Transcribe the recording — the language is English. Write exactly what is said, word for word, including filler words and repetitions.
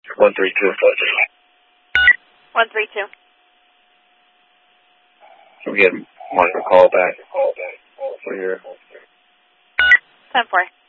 one three two. one three two. Can we get Mark a call back for your... ten four.